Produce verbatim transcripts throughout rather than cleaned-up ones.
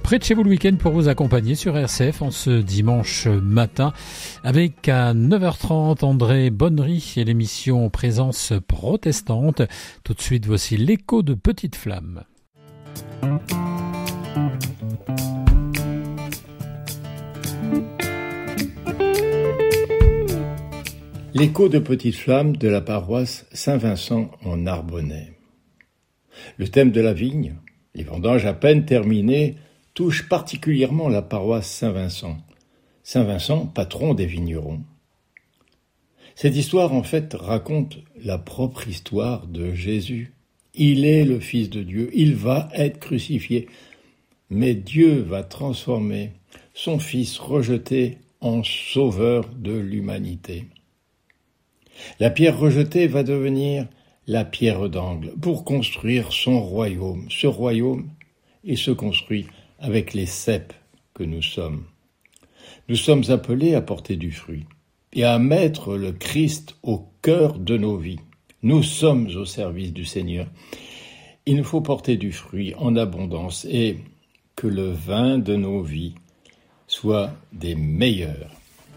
près de chez vous le week-end pour vous accompagner sur R C F en ce dimanche matin avec à neuf heures trente André Bonnery et l'émission Présence protestante. Tout de suite, voici l'écho de Petite Flamme. L'écho de Petite Flamme de la paroisse Saint-Vincent en Arbonnais. Le thème de la vigne, les vendanges à peine terminées, touche particulièrement la paroisse Saint-Vincent. Saint-Vincent, patron des vignerons. Cette histoire, en fait, raconte la propre histoire de Jésus. Il est le Fils de Dieu, il va être crucifié. Mais Dieu va transformer son Fils rejeté en sauveur de l'humanité. La pierre rejetée va devenir la pierre d'angle pour construire son royaume. Ce royaume, il se construit avec les cèpes que nous sommes. Nous sommes appelés à porter du fruit et à mettre le Christ au cœur de nos vies. Nous sommes au service du Seigneur. Il nous faut porter du fruit en abondance et que le vin de nos vies soit des meilleurs.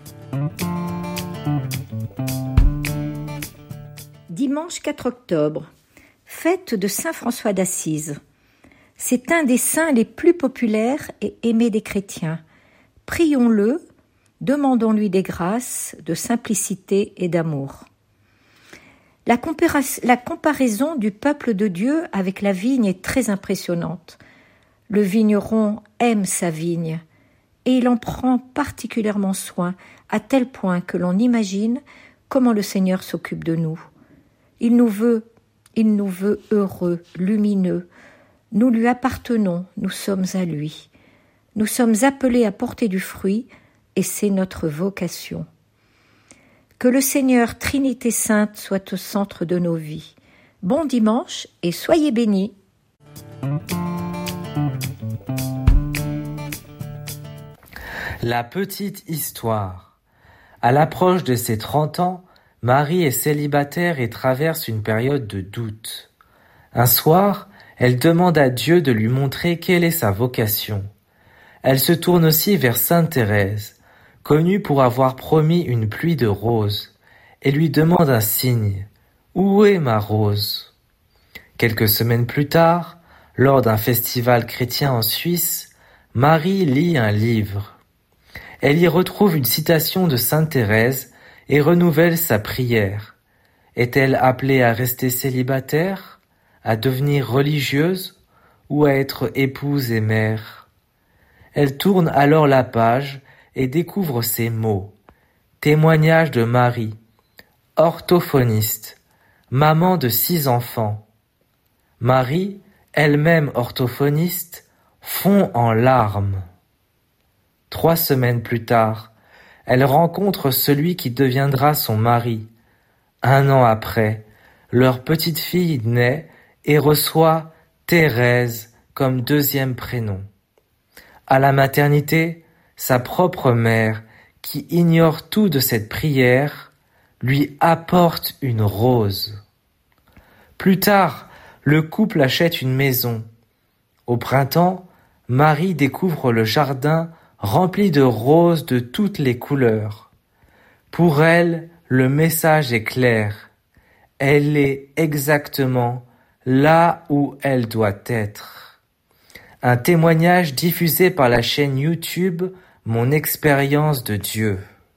Dimanche quatre octobre, fête de Saint François d'Assise. C'est un des saints les plus populaires et aimés des chrétiens. Prions-le, demandons-lui des grâces de simplicité et d'amour. La, compara- la comparaison du peuple de Dieu avec la vigne est très impressionnante. Le vigneron aime sa vigne et il en prend particulièrement soin, à tel point que l'on imagine comment le Seigneur s'occupe de nous. Il nous veut, il nous veut heureux, lumineux. Nous lui appartenons, nous sommes à lui. Nous sommes appelés à porter du fruit et c'est notre vocation. Que le Seigneur, Trinité Sainte, soit au centre de nos vies. Bon dimanche et soyez bénis. La petite histoire. À l'approche de ses trente ans, Marie est célibataire et traverse une période de doute. Un soir, elle demande à Dieu de lui montrer quelle est sa vocation. Elle se tourne aussi vers Sainte Thérèse, connue pour avoir promis une pluie de roses, et lui demande un signe. Où est ma rose ? Quelques semaines plus tard, lors d'un festival chrétien en Suisse, Marie lit un livre. Elle y retrouve une citation de Sainte Thérèse et renouvelle sa prière. Est-elle appelée à rester célibataire, à devenir religieuse ou à être épouse et mère ? Elle tourne alors la page et découvre ces mots. Témoignage de Marie, orthophoniste, maman de six enfants. Marie, elle-même orthophoniste, fond en larmes. Trois semaines plus tard, elle rencontre celui qui deviendra son mari. Un an après, leur petite fille naît et reçoit Thérèse comme deuxième prénom. À la maternité, sa propre mère, qui ignore tout de cette prière, lui apporte une rose. Plus tard, le couple achète une maison. Au printemps, Marie découvre le jardin rempli de roses de toutes les couleurs. Pour elle, le message est clair. Elle est exactement là où elle doit être. Un témoignage diffusé par la chaîne YouTube Mon expérience de Dieu.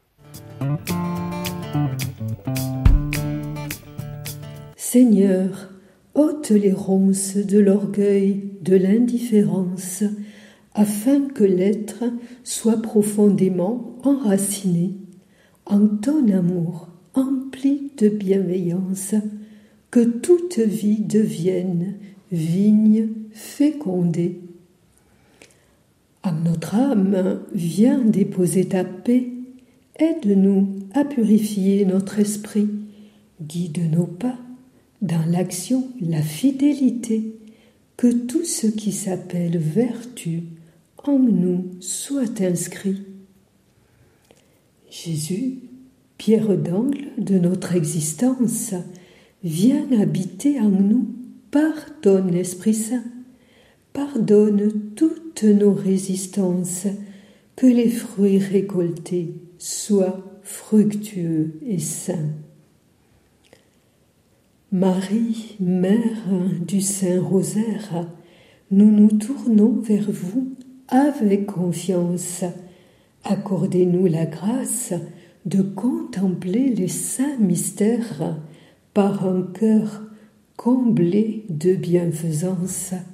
Seigneur, ôte les ronces de l'orgueil, de l'indifférence, afin que l'être soit profondément enraciné en ton amour empli de bienveillance, que toute vie devienne vigne fécondée. À notre âme, viens déposer ta paix, aide-nous à purifier notre esprit, guide nos pas dans l'action, la fidélité, que tout ce qui s'appelle vertu en nous soit inscrit. Jésus, pierre d'angle de notre existence, viens habiter en nous par ton Esprit Saint, pardonne toutes nos résistances, que les fruits récoltés soient fructueux et sains. Marie, Mère du Saint-Rosaire, nous nous tournons vers vous avec confiance. Accordez-nous la grâce de contempler les saints mystères par un cœur comblé de bienfaisance.